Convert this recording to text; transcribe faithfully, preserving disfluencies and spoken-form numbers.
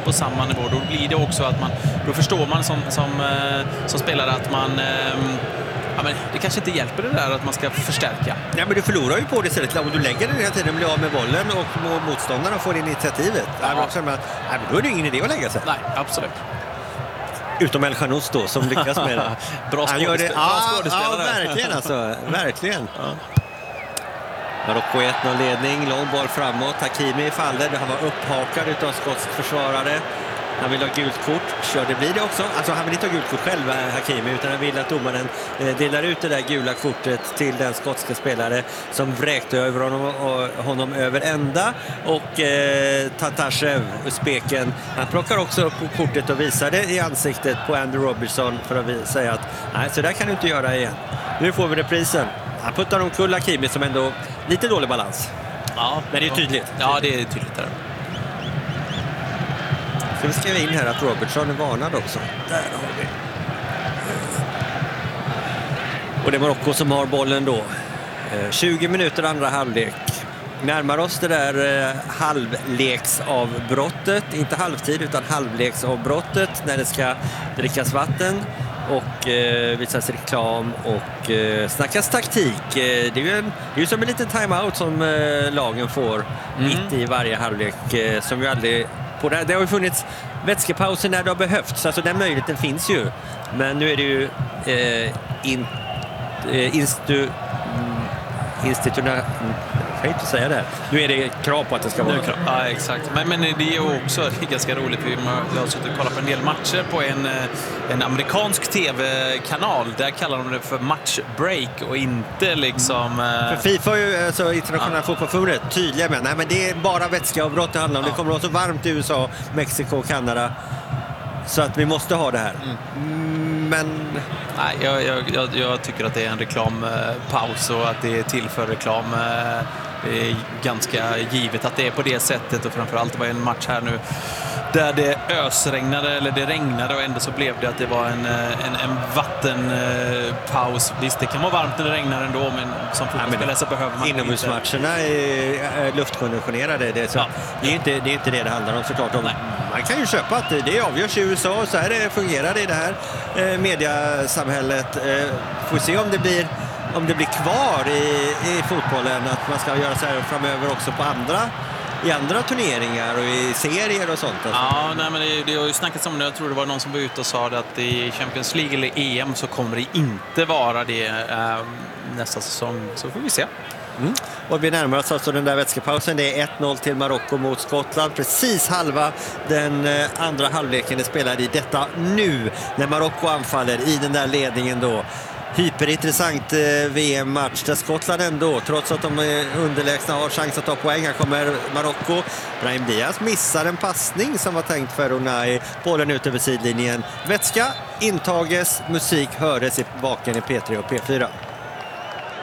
på samma nivå, då blir det också att man, då förstår man som, som, som spelare att man ja, men det kanske inte hjälper det där att man ska förstärka. Ja, men du förlorar ju på det istället. Om du lägger den hela tiden, blir av med bollen och motståndarna får initiativet. Ja. Ja, men, nej, men då är det ingen idé att lägga sig. Nej, absolut. Utom El Khanous då, som lyckas med det. Bra skådespelare. Ja, ja, verkligen alltså. Verkligen. Ja. Marocko ett noll-ledning, lång boll framåt. Hakimi faller, han var upphakad utav skotsk försvarare. Han vill ha gult kort, så det blir det också. Alltså han vill inte ha gult kort själv, Hakimi, utan han vill att domaren eh, delar ut det där gula kortet till den skotska spelare som vräkte över honom, och, honom över ända. Och eh, Tatashev, speken, han plockar också upp kortet och visar det i ansiktet på Andy Robertson för att säga att nej, så där kan du inte göra igen. Nu får vi reprisen. Han puttar omkull Hakimi som ändå lite dålig balans. Ja, men det är tydligt. Ja, det är tydligt där. Så vi skriver in här att Robertson är varnad också. Där har vi. Och det är Marocko som har bollen då. tjugo minuter andra halvlek. Närmar oss det där halvleksavbrottet. Inte halvtid utan halvleksavbrottet när det ska drickas vatten och eh, visas reklam och eh, snackas taktik. Eh, det är ju en, det är ju som en liten timeout som eh, lagen får mm. mitt i varje halvlek eh, som ju aldrig på det. Det har ju funnits vätskepauser när det har behövts, alltså den möjligheten finns ju. Men nu är det ju eh, in, eh, instu, instituna, jag kan inte säga det. Nu är det krav på att det ska vara. Ja, exakt. Men, men det är ju också det är ganska roligt. Jag har suttit och kollat på en del matcher på en, en amerikansk tv-kanal. Där kallar de det för matchbreak och inte liksom... Mm. För FIFA är ju, alltså internationella ja. fotbollsförbundet tydliga med. Nej, men det är bara vätskeavbrott det handlar om. Ja. Det kommer att vara så varmt i U S A, Mexiko och Kanada. Så att vi måste ha det här. Mm. Men... Nej, jag, jag, jag, jag tycker att det är en reklampaus och att det är till för reklam. Det är ganska givet att det är på det sättet, och framförallt var en match här nu där det ösregnade, eller det regnade, och ändå så blev det att det var en, en, en vattenpaus. Visst, det kan vara varmt när det regnar ändå, men som fotbollsspelare så behöver man inomhusmatcherna är luftkonditionerade. Det är, så, ja. det, är inte, det är inte det det handlar om såklart. Om, man kan ju köpa att det avgörs i U S A, så här det fungerar det i det här eh, mediasamhället. Eh, får se om det blir om det blir kvar i, i fotbollen, att man ska göra så här framöver också på andra i andra turneringar och i serier och sånt. Alltså. Ja, nej, men det, det har ju snackats om det. Jag tror det var någon som var ute och sa det, att i Champions League eller E M så kommer det inte vara det äh, nästa säsong. Så får vi se. Mm. Och vi närmar oss alltså den där vätskepausen. Det är ett noll till Marocko mot Skottland. Precis halva den eh, andra halvleken är spelad i detta nu. När Marocko anfaller i den där ledningen då. Hyperintressant eh, V M-match där Skottland ändå, trots att de är underlägsna, har chans att ta poäng. Här kommer Marocko. Brahim Diaz missar en passning som var tänkt för Unai. Bollen ut över sidlinjen. Vätska intages, musik hördes i baken i P tre och P fyra.